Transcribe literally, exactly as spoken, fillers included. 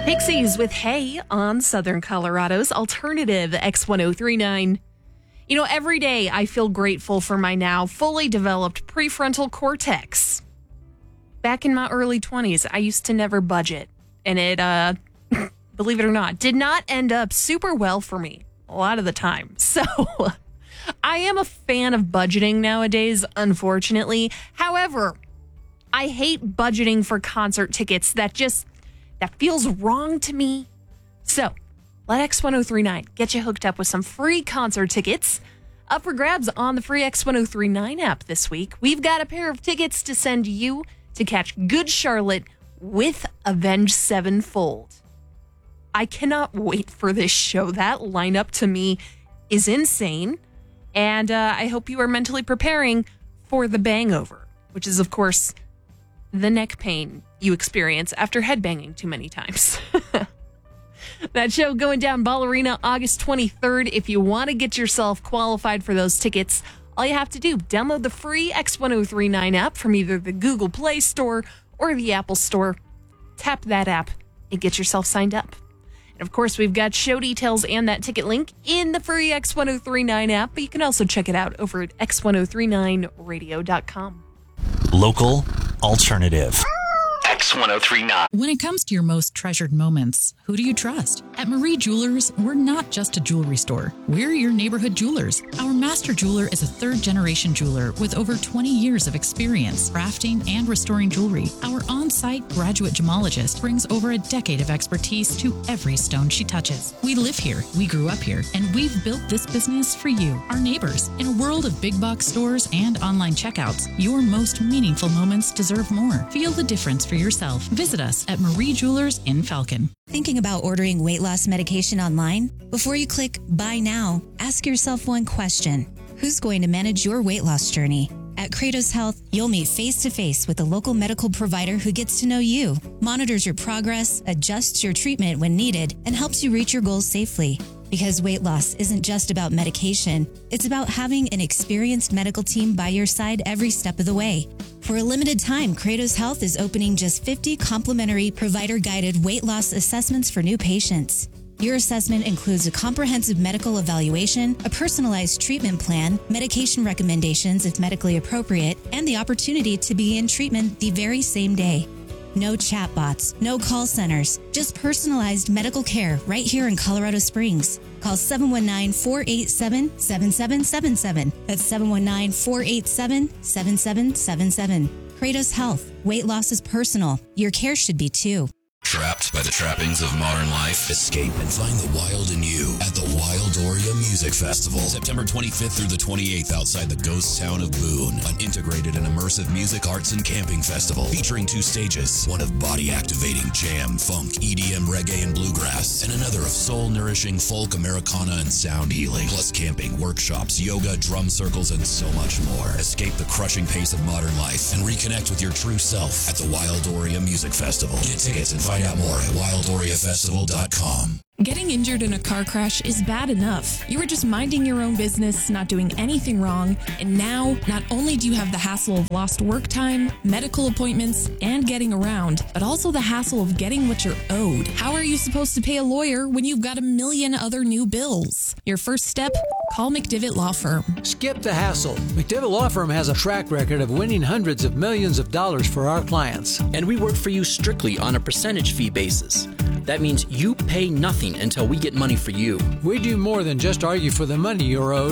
Pixies with Hey on Southern Colorado's Alternative X ten thirty-nine. You know, every day I feel grateful for my now fully developed prefrontal cortex. Back in my early twenties, I used to never budget. And it, uh, believe it or not, did not end up super well for me a lot of the time. So I am a fan of budgeting nowadays, unfortunately. However, I hate budgeting for concert tickets that just That feels wrong to me. So, let X ten thirty-nine get you hooked up with some free concert tickets. Up for grabs on the free X ten thirty-nine app this week. We've got a pair of tickets to send you to catch Good Charlotte with Avenged Sevenfold. I cannot wait for this show. That lineup to me is insane. And uh, I hope you are mentally preparing for the bangover, which is, of course, the neck pain you experience after headbanging too many times. That show going down Ball Arena August twenty-third. If you want to get yourself qualified for those tickets, all you have to do, download the free X ten thirty-nine app from either the Google Play Store or the Apple Store. Tap that app and get yourself signed up. And of course, we've got show details and that ticket link in the free X ten thirty-nine app, but you can also check it out over at x ten thirty-nine radio dot com. Local alternative. X ten thirty-nine. When it comes to your most treasured moments, who do you trust? At Marie Jewelers, we're not just a jewelry store. We're your neighborhood jewelers. Our master jeweler is a third-generation jeweler with over twenty years of experience crafting and restoring jewelry. Our on-site graduate gemologist brings over a decade of expertise to every stone she touches. We live here, we grew up here, and we've built this business for you, our neighbors. In a world of big box stores and online checkouts, your most meaningful moments deserve more. Feel the difference for yourself. Visit us at Marie Jewelers in Falcon. Thinking about ordering weight loss medication online? Before you click buy now, ask yourself one question. Who's going to manage your weight loss journey? At Kratos Health, you'll meet face-to-face with a local medical provider who gets to know you, monitors your progress, adjusts your treatment when needed, and helps you reach your goals safely. Because weight loss isn't just about medication, it's about having an experienced medical team by your side every step of the way. For a limited time, Kratos Health is opening just fifty complimentary provider-guided weight loss assessments for new patients. Your assessment includes a comprehensive medical evaluation, a personalized treatment plan, medication recommendations if medically appropriate, and the opportunity to begin treatment the very same day. No chatbots, no call centers, just personalized medical care right here in Colorado Springs. Call seven one nine, four eight seven, seven seven seven seven. That's seven one nine, four eight seven, seven seven seven seven. Kratos Health. Weight loss is personal. Your care should be too. Trapped by the trappings of modern life? Escape and find the wild in you at the Wildoria Music Festival. September twenty-fifth through the twenty-eighth outside the ghost town of Boone. An integrated and immersive music, arts, and camping festival featuring two stages. One of body-activating jam, funk, E D M, reggae, and bluegrass. And another of soul-nourishing folk, Americana, and sound healing. Plus camping, workshops, yoga, drum circles, and so much more. Escape the crushing pace of modern life and reconnect with your true self at the Wildoria Music Festival. Get tickets and find out more at wildoria festival dot com. Getting injured in a car crash is bad enough. You were just minding your own business, not doing anything wrong, and now not only do you have the hassle of lost work time, medical appointments, and getting around, but also the hassle of getting what you're owed. How are you supposed to pay a lawyer when you've got a million other new bills? Your first step? Call McDivitt Law Firm. Skip the hassle. McDivitt Law Firm has a track record of winning hundreds of millions of dollars for our clients. And we work for you strictly on a percentage fee basis. That means you pay nothing until we get money for you. We do more than just argue for the money you're owed.